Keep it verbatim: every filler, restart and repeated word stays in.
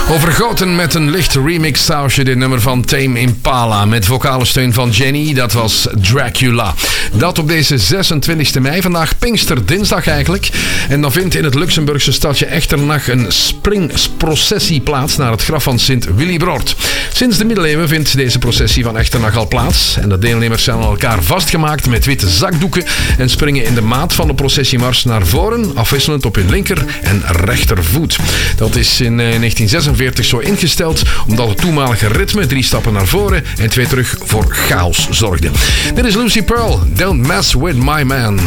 Overgoten met een licht remix sausje, dit nummer van Tame Impala. Met vocale steun van Jenny, dat was Dracula. Dat op deze zesentwintigste mei, vandaag Pinksterdinsdag eigenlijk. En dan vindt in het Luxemburgse stadje Echternach een springprocessie plaats naar het graf van Sint Willibrord. Sinds de middeleeuwen vindt deze processie van Echternach al plaats. En de deelnemers zijn aan elkaar vastgemaakt met witte zakdoeken en springen in de maat van de processiemars naar voren, afwisselend op hun linker en rechtervoet. Dat is in negentien zesenveertig zo ingesteld, omdat het toenmalige ritme drie stappen naar voren en twee terug voor chaos zorgde. Dit is Lucy Pearl, Don't Mess With My Man.